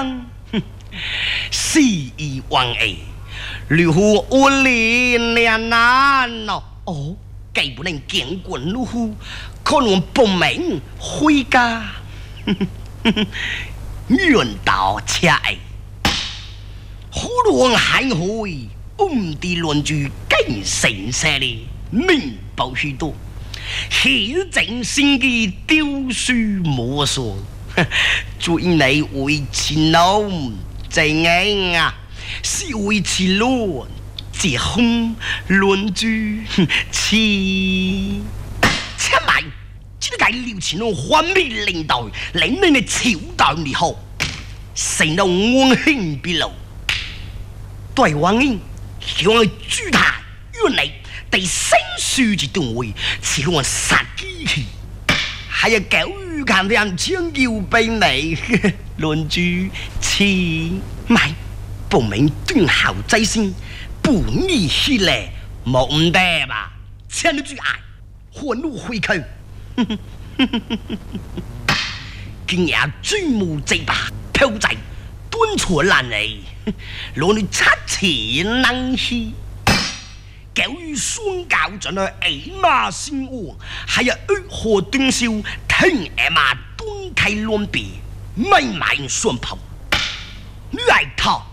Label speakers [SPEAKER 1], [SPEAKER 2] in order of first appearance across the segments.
[SPEAKER 1] 样，死以忘义，如乎无力两难哦。哦，既不能见棍如虎，可能不明回家。冤道车爱，胡乱喊会，地乱居更神色哩，命报许多。虚正心机丢书莫说，祝因你为前路正硬啊，是为前路结婚论居妻。且慢，这个刘前路环美领导，领你的朝代你好，成了安兴必路。对王英，向我主他原来。第三书之段位，似我杀机器，还有狗语看人将要被你论居妻买，不明断后在先，不义起来，冇唔得吧？请你注爱，还路回去。今夜追慕这把飘仔，端出烂嚟，攞你七钱能去。狗语双教准去矮马先王，还有二河端笑，听矮马端开乱别，没买双炮。你系他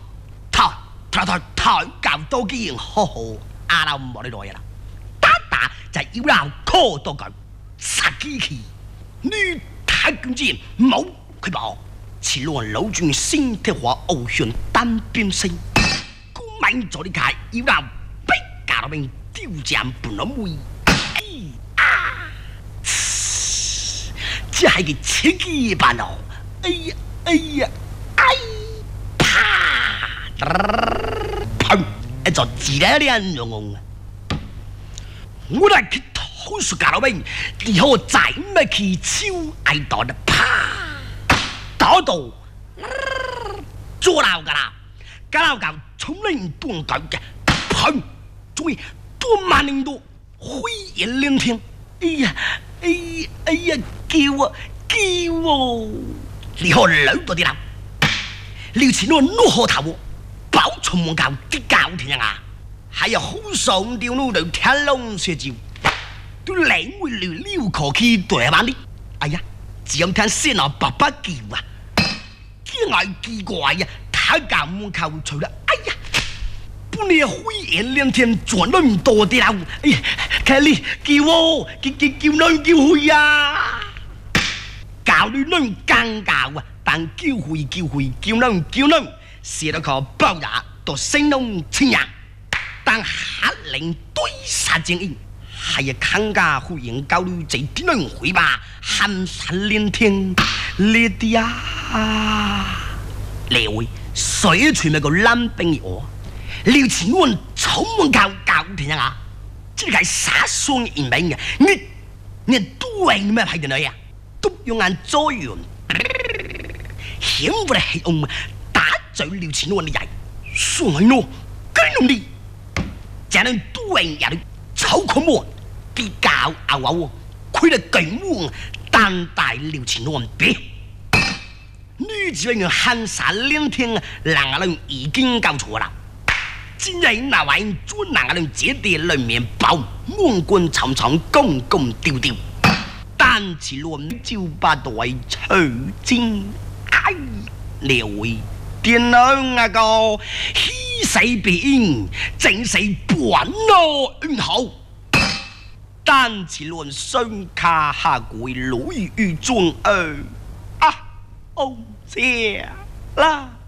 [SPEAKER 1] 教多几样好好，阿老冇你来啦，打就要让靠多句，杀机器。你太公子冇佢บอก前路老轉先的話，翱翔單邊升，公民做啲解要讓。那边丢将不能为，这还个切记办哦！哎呀，啪！砰！一座自然连用啊！我来去投诉家老兵，以后再没去手挨到的啪！打到，做老噶啦，家老搞从来断脚嘅，砰！注意，多万人多，灰烟连天。哎呀，叫啊！你好老多啲啦，刘前我怒喝头，包出门教啲教天啊！还有好上吊路头天龙蛇招，都两会溜可去对万啲。哎呀，只有听先啊爸爸叫啊，叫我奇怪呀，他教门口除了，哎呀！不你灰烟连天转那么多的啦！哎呀，看你叫我叫人叫回呀！教你人尴尬啊！但叫回叫人，写得靠包牙到升龙青阳，但下令对杀精英，还要看家回应教你这点人回吧，喊山连天，你的呀！两位谁传那个蓝兵我？刘前文草门教天啊！这个系杀双人命嘅，你都为咩派嘅女啊？都用眼作用，险不嚟系用打嘴刘前文嘅人，双喺我跟弄啲，这人都为人草可門，啲教我，佢哋勁旺，但大劉前文別。女子人喊殺兩天啊，兩個人已經搞錯啦。今日那位專兩個人接地裏面包，滿貫長長，公丟丟，單持亂招八代取經，哎，兩位點樣啊個氣勢變，正是本咯運好，單持亂雙卡下跪，女與尊啊，哦，這啦。